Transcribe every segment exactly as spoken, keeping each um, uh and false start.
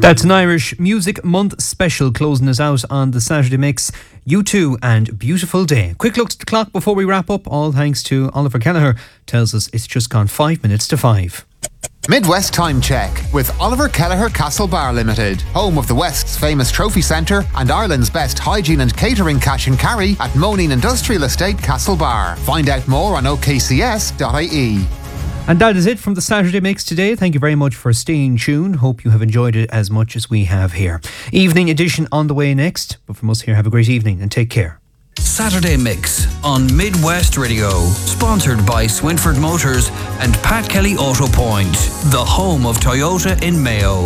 That's an Irish Music Month special closing us out on the Saturday Mix. You Too and Beautiful Day. Quick look at the clock before we wrap up, all thanks to Oliver Kelleher. Tells us it's just gone five minutes to five. Midwest Time Check with Oliver Kelleher Castlebar Limited, home of the West's famous trophy centre and Ireland's best hygiene and catering cash and carry at Moneen Industrial Estate, Castlebar. Find out more on o k c s dot i e. And that is it from the Saturday Mix today. Thank you very much for staying tuned. Hope you have enjoyed it as much as we have here. Evening edition on the way next. But from us here, have a great evening and take care. Saturday Mix on Midwest Radio. Sponsored by Swinford Motors and Pat Kelly Auto Point, the home of Toyota in Mayo.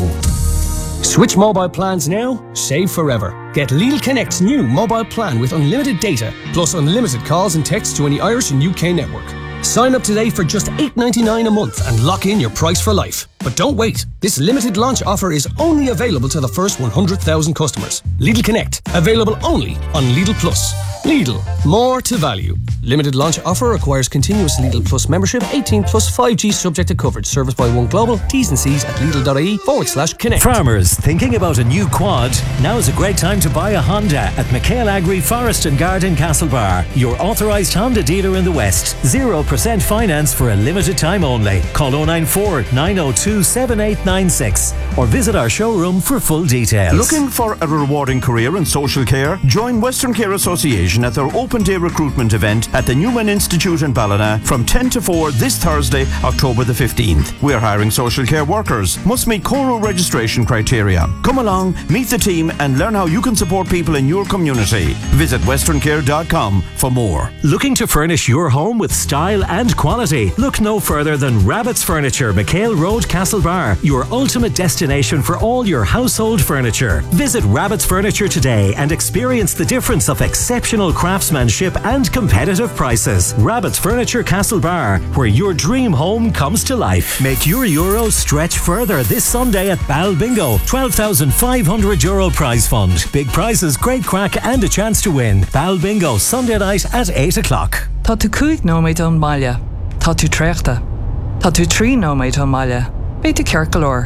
Switch mobile plans now, save forever. Get Lidl Connect's new mobile plan with unlimited data, plus unlimited calls and texts to any Irish and U K network. Sign up today for just eight ninety-nine a month and lock in your price for life. But don't wait. This limited launch offer is only available to the first one hundred thousand customers. Lidl Connect, available only on Lidl Plus. Lidl, more to value. Limited launch offer requires continuous Lidl Plus membership, eighteen plus five G subject to coverage. Service by One Global. T's and C's at Lidl.ie forward slash connect. Farmers thinking about a new quad? Now is a great time to buy a Honda at McHale Agri Forest and Garden Castlebar, your authorised Honda dealer in the West. zero percent finance for a limited time only. Call oh nine four, nine oh two, seven eight nine six or visit our showroom for full details. Looking for a rewarding career in social care? Join Western Care Association at their open day recruitment event at the Newman Institute in Ballina from ten to four this Thursday, October the fifteenth. We're hiring social care workers. Must meet Coro registration criteria. Come along, meet the team and learn how you can support people in your community. Visit western care dot com for more. Looking to furnish your home with style and quality? Look no further than Rabbit's Furniture, McHale Road, Castlebar, your ultimate destination for all your household furniture. Visit Rabbit's Furniture today and experience the difference of exceptional craftsmanship and competitive prices. Rabbit's Furniture, Castlebar, where your dream home comes to life. Make your euro stretch further this Sunday at Bal Bingo. twelve thousand five hundred euro prize fund. Big prizes, great crack and a chance to win. Bal Bingo, Sunday night at eight o'clock. Tá tú cúig nóméid an maile, tá tú tréachta. Tá tú trí nóméid an maile, bé tú ceart golóir.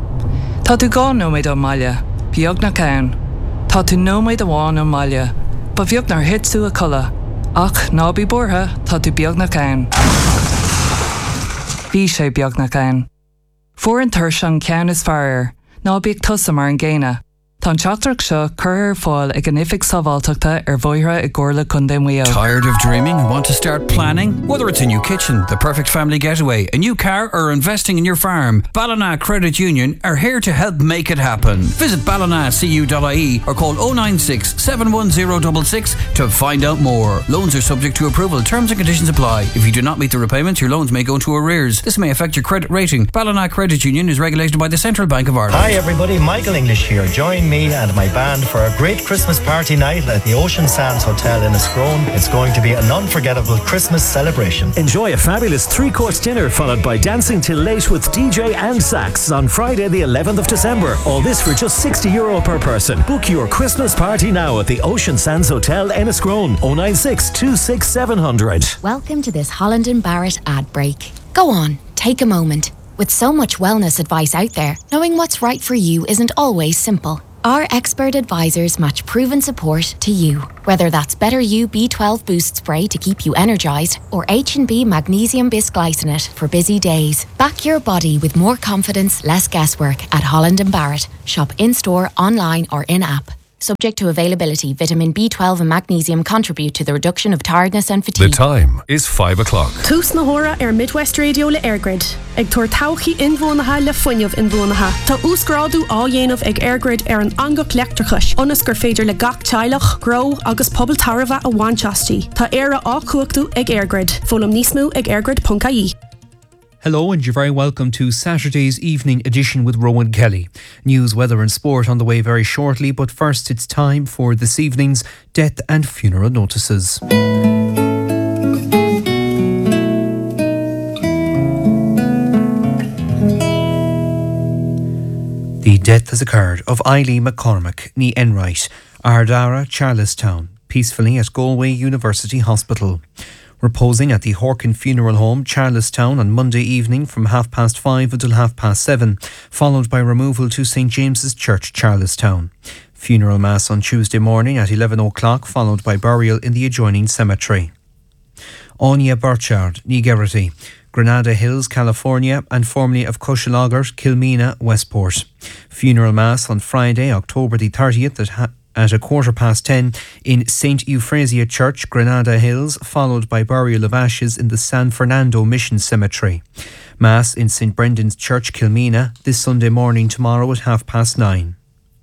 Tá tú gá nóméid an maile, beag na cain. Tá tú nóméid amháin an maile, ba bheag nar hitsú a colla. Ach, ná bí bortha, tá tú beag na cain. Bhí sé beag na cain. Fuair an tuirse an ceann is fearr, ná bíag tusa mar an ggéine. Tá teachtarach seo cur ar fáil ag an ifig sábháilteachta ar bhoithre i gcomharla chun den Mayo. Tired of dreaming and want to start planning? Whether it's a new kitchen, the perfect family getaway, a new car or investing in your farm, Ballina Credit Union are here to help make it happen. Visit ballina c u dot i e or call oh nine six, seven one oh six six to find out more. Loans are subject to approval. Terms and conditions apply. If you do not meet the repayments, your loans may go into arrears. This may affect your credit rating. Ballina Credit Union is regulated by the Central Bank of Ireland. Hi everybody, Michael English here. Join me and my band for a great Christmas party night at the Ocean Sands Hotel in Escrone. It's going to be an unforgettable Christmas celebration. Enjoy a fabulous three-course dinner followed by dancing till late with D J and sax on Friday the eleventh of December. All this for just sixty euro per person. Book your Christmas party now at the Ocean Sands Hotel in Escrone. oh nine six, two six seven hundred. Welcome to this Holland and Barrett ad break. Go on, take a moment. With so much wellness advice out there, knowing what's right for you isn't always simple. Our expert advisors match proven support to you. Whether that's Better You B twelve Boost Spray to keep you energised or H and B Magnesium Bisglycinate for busy days. Back your body with more confidence, less guesswork at Holland and Barrett. Shop in-store, online or in-app. Subject to availability, vitamin B twelve and magnesium contribute to the reduction of tiredness and fatigue. The time is five o'clock. Tús na hóra ar Midwest Radio le Airgrid. Ag tuair tauchaí inbhuanaithe le fuinneamh inbhuanaithe. Tá úscrádu á dhéanamh ag Airgrid ar an angach leachtrachais. Ionas gur féidir le gach teilech, grow agus pobl tarbha a bhainteastí. Tá éire á cuachtaú ag Airgrid. Fólam níos mó ag airgrid dot I E. Hello and you're very welcome to Saturday's evening edition with Rowan Kelly. News, weather and sport on the way very shortly, but first it's time for this evening's death and funeral notices. The death has occurred of Eileen McCormack, ní Enright, Ardara, Charlestown, peacefully at Galway University Hospital. Reposing at the Horkin Funeral Home, Charlestown, on Monday evening from half past five until half past seven, followed by removal to Saint James's Church, Charlestown. Funeral Mass on Tuesday morning at eleven o'clock, followed by burial in the adjoining cemetery. Anya Burchard, Nigerity, Granada Hills, California, and formerly of Cushalogger, Kilmena, Westport. Funeral Mass on Friday, October the thirtieth at ha- at a quarter past ten in Saint Euphrasia Church, Granada Hills, followed by burial of ashes in the San Fernando Mission Cemetery. Mass in Saint Brendan's Church, Kilmena, this Sunday morning tomorrow at half past nine.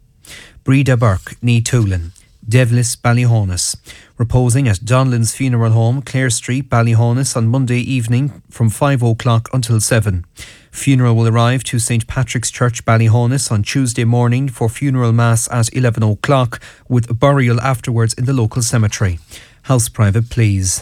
Breda Burke, Ní Toolin, Devlis, Ballyhonus. Reposing at Donlan's Funeral Home, Clare Street, Ballyhonus, on Monday evening from five o'clock until seven. Funeral will arrive to Saint Patrick's Church, Ballyhonus, on Tuesday morning for funeral mass at eleven o'clock, with burial afterwards in the local cemetery. House private, please.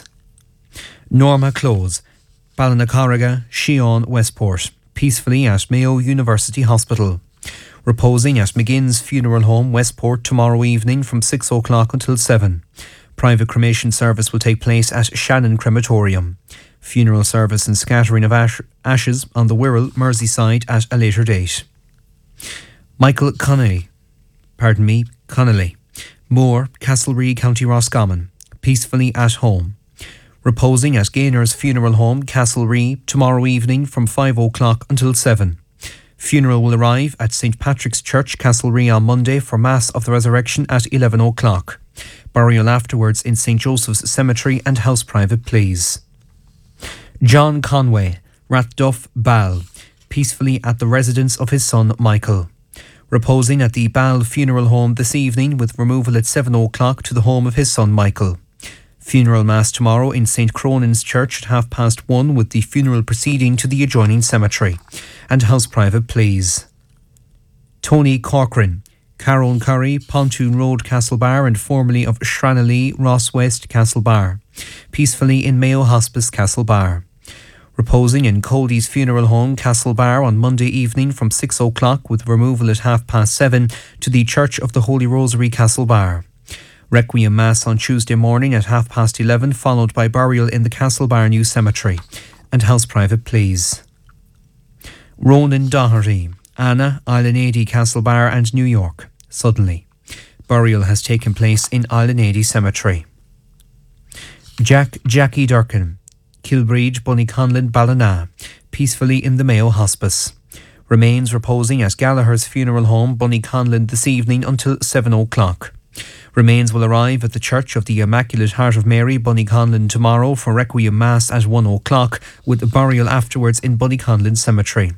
Norma Close, Ballinacoriga, Sheon, Westport. Peacefully at Mayo University Hospital. Reposing at McGinn's Funeral Home, Westport, tomorrow evening from six o'clock until seven. Private cremation service will take place at Shannon Crematorium. Funeral service and scattering of ash- ashes on the Wirral, Merseyside at a later date. Michael Connolly, pardon me, Connolly, Moore, Castlereagh, County Roscommon. Peacefully at home. Reposing at Gaynor's Funeral Home, Castlereagh, tomorrow evening from five o'clock until seven. Funeral will arrive at Saint Patrick's Church, Castlereagh, on Monday for Mass of the Resurrection at eleven o'clock. Burial afterwards in Saint Joseph's Cemetery and house private, please. John Conway, Rathduff, Ball. Peacefully at the residence of his son Michael. Reposing at the Ball Funeral Home this evening with removal at seven o'clock to the home of his son Michael. Funeral Mass tomorrow in Saint Cronin's Church at half past one, with the funeral proceeding to the adjoining cemetery. And house private, please. Tony Corcoran, Carone Curry, Pontoon Road, Castlebar, and formerly of Shranallee, Ross West, Castlebar. Peacefully in Mayo Hospice, Castlebar. Reposing in Cody's Funeral Home, Castlebar, on Monday evening from six o'clock, with removal at half past seven to the Church of the Holy Rosary, Castlebar. Requiem Mass on Tuesday morning at half past eleven, followed by burial in the Castlebar New Cemetery. And house private, please. Ronan Doherty, Anna, Islanady, Castlebar and New York. Suddenly. Burial has taken place in Islanady Cemetery. Jack Jackie Durkin, Kilbreed, Bunnyconlin, Ballina. Peacefully in the Mayo Hospice. Remains reposing at Gallagher's Funeral Home, Bunnyconlin, this evening until seven o'clock. Remains will arrive at the Church of the Immaculate Heart of Mary, Bunnyconlin, tomorrow for Requiem Mass at one o'clock, with burial afterwards in Bunnyconlin Cemetery.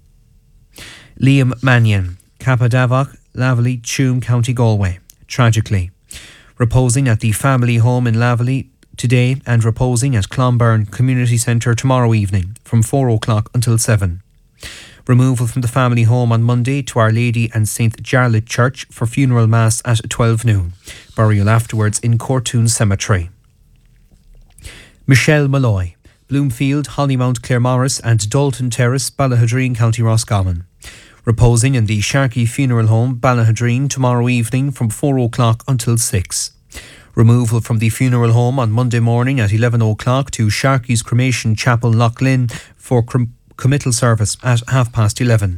Liam Mannion, Capadavock, Laverley, Tuam, County Galway. Tragically. Reposing at the family home in Laverley today and reposing at Clonburn Community Centre tomorrow evening from four o'clock until seven. Removal from the family home on Monday to Our Lady and Saint Jarlath Church for funeral mass at twelve noon. Burial afterwards in Cortoon Cemetery. Michelle Malloy, Bloomfield, Hollymount, Claremorris and Dalton Terrace, Ballahadreen, County Roscommon. Reposing in the Sharkey Funeral Home, Ballahadreen, tomorrow evening from four o'clock until six. Removal from the funeral home on Monday morning at eleven o'clock to Sharkey's Cremation Chapel, Loughlin for cr- committal service at half past eleven.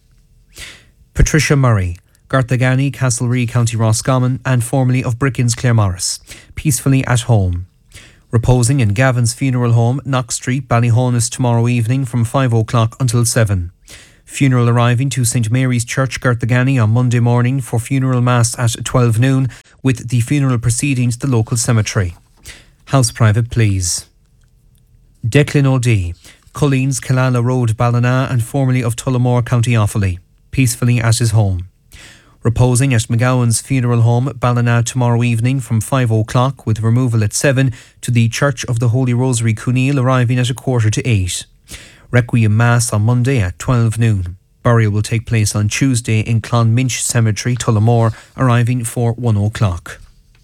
Patricia Murray, Garthagani, Castlereagh, County Roscommon and formerly of Brickens, Claremorris. Peacefully at home. Reposing in Gavin's Funeral Home, Knox Street, Ballyhonus tomorrow evening from five o'clock until seven. Funeral arriving to Saint Mary's Church, Garthagani on Monday morning for funeral mass at twelve noon, with the funeral proceeding to the local cemetery. House private, please. Declan O'Dea, Colleen's, Killala Road, Ballina and formerly of Tullamore, County Offaly. Peacefully at his home. Reposing at McGowan's Funeral Home, Ballina tomorrow evening from five o'clock, with removal at seven to the Church of the Holy Rosary, Cooneal, arriving at a quarter to eight. Requiem Mass on Monday at twelve noon. Burial will take place on Tuesday in Clonminch Cemetery, Tullamore, arriving for one o'clock.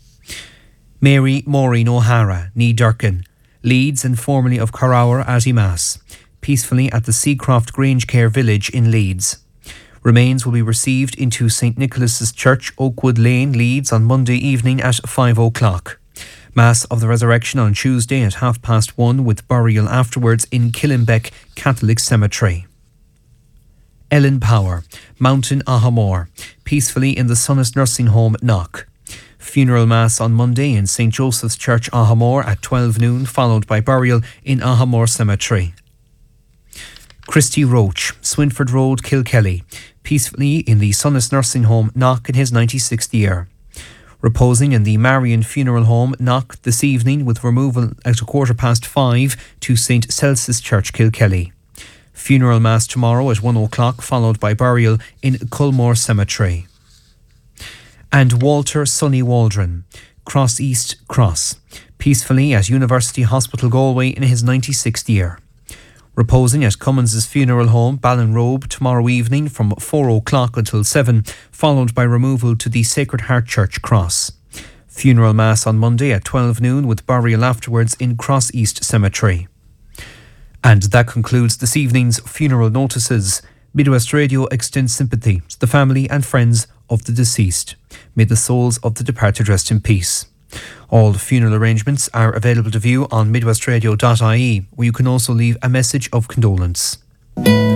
Mary Maureen O'Hara, Ní Durkin, Leeds and formerly of Corrour, Atty Mass. Peacefully at the Seacroft Grange Care Village in Leeds. Remains will be received into Saint Nicholas's Church, Oakwood Lane, Leeds on Monday evening at five o'clock. Mass of the Resurrection on Tuesday at half past one with burial afterwards in Killinbeck Catholic Cemetery. Ellen Power, Mountain Ahamore, peacefully in the Sonnes Nursing Home, Knock. Funeral Mass on Monday in Saint Joseph's Church, Ahamore at twelve noon, followed by burial in Ahamore Cemetery. Christy Roach, Swinford Road, Kilkelly, peacefully in the Sonnes Nursing Home, Knock, in his ninety-sixth year. Reposing in the Marion Funeral Home, Knock, this evening with removal at a quarter past five to Saint Celsus Church, Kilkelly. Funeral Mass tomorrow at one o'clock, followed by burial in Culmore Cemetery. And Walter Sonny Waldron, Cross East Cross, peacefully at University Hospital Galway in his ninety-sixth year. Reposing at Cummins' Funeral Home, Ballinrobe, tomorrow evening from four o'clock until seven, followed by removal to the Sacred Heart Church, Cross. Funeral Mass on Monday at twelve noon with burial afterwards in Cross East Cemetery. And that concludes this evening's funeral notices. Midwest Radio extends sympathy to the family and friends of the deceased. May the souls of the departed rest in peace. All funeral arrangements are available to view on midwestradio dot I E, where you can also leave a message of condolence.